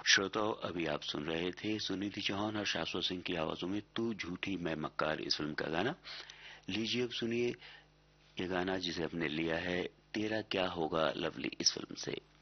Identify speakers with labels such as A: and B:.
A: श्रोताओं, अभी आप सुन रहे थे सुनिधि चौहान और शाश्वत सिंह की आवाजों में तू झूठी मैं मक्कार इस फिल्म का गाना। लीजिए अब सुनिए ये गाना जिसे हमने लिया है तेरा क्या होगा लवली इस फिल्म से।